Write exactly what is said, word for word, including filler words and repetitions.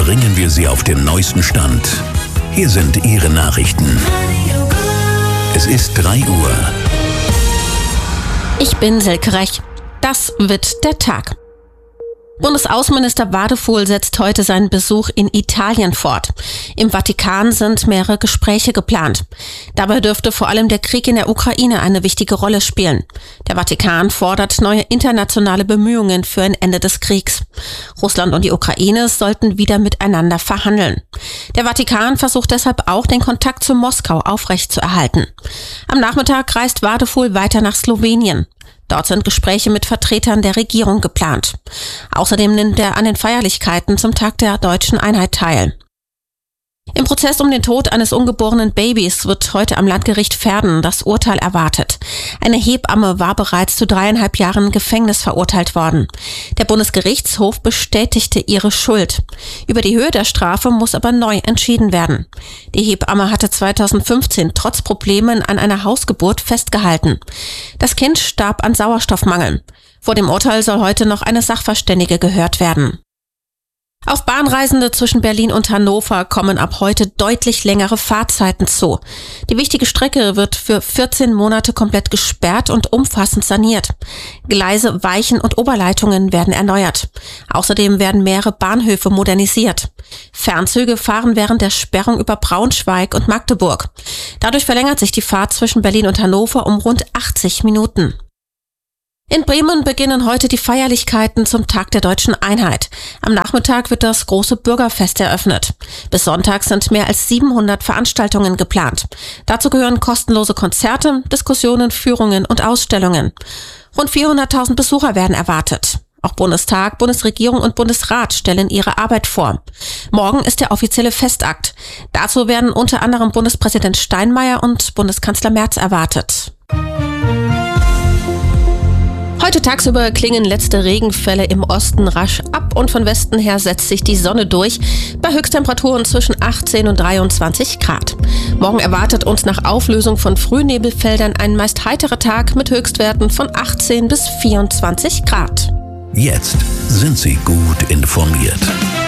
bringen wir Sie auf den neuesten Stand. Hier sind Ihre Nachrichten. Es ist drei Uhr. Ich bin Silke Rech. Das wird der Tag. Bundesaußenminister Wadefuhl setzt heute seinen Besuch in Italien fort. Im Vatikan sind mehrere Gespräche geplant. Dabei dürfte vor allem der Krieg in der Ukraine eine wichtige Rolle spielen. Der Vatikan fordert neue internationale Bemühungen für ein Ende des Kriegs. Russland und die Ukraine sollten wieder miteinander verhandeln. Der Vatikan versucht deshalb auch, den Kontakt zu Moskau aufrechtzuerhalten. Am Nachmittag reist Wadefuhl weiter nach Slowenien. Dort sind Gespräche mit Vertretern der Regierung geplant. Außerdem nimmt er an den Feierlichkeiten zum Tag der Deutschen Einheit teil. Im Prozess um den Tod eines ungeborenen Babys wird heute am Landgericht Verden das Urteil erwartet. Eine Hebamme war bereits zu dreieinhalb Jahren Gefängnis verurteilt worden. Der Bundesgerichtshof bestätigte ihre Schuld. Über die Höhe der Strafe muss aber neu entschieden werden. Die Hebamme hatte zweitausendfünfzehn trotz Problemen an einer Hausgeburt festgehalten. Das Kind starb an Sauerstoffmangel. Vor dem Urteil soll heute noch eine Sachverständige gehört werden. Auf Bahnreisende zwischen Berlin und Hannover kommen ab heute deutlich längere Fahrzeiten zu. Die wichtige Strecke wird für vierzehn Monate komplett gesperrt und umfassend saniert. Gleise, Weichen und Oberleitungen werden erneuert. Außerdem werden mehrere Bahnhöfe modernisiert. Fernzüge fahren während der Sperrung über Braunschweig und Magdeburg. Dadurch verlängert sich die Fahrt zwischen Berlin und Hannover um rund achtzig Minuten. In Bremen beginnen heute die Feierlichkeiten zum Tag der Deutschen Einheit. Am Nachmittag wird das große Bürgerfest eröffnet. Bis Sonntag sind mehr als siebenhundert Veranstaltungen geplant. Dazu gehören kostenlose Konzerte, Diskussionen, Führungen und Ausstellungen. Rund vierhunderttausend Besucher werden erwartet. Auch Bundestag, Bundesregierung und Bundesrat stellen ihre Arbeit vor. Morgen ist der offizielle Festakt. Dazu werden unter anderem Bundespräsident Steinmeier und Bundeskanzler Merz erwartet. Heute tagsüber klingen letzte Regenfälle im Osten rasch ab und von Westen her setzt sich die Sonne durch, bei Höchsttemperaturen zwischen achtzehn und dreiundzwanzig Grad. Morgen erwartet uns nach Auflösung von Frühnebelfeldern ein meist heiterer Tag mit Höchstwerten von achtzehn bis vierundzwanzig Grad. Jetzt sind Sie gut informiert.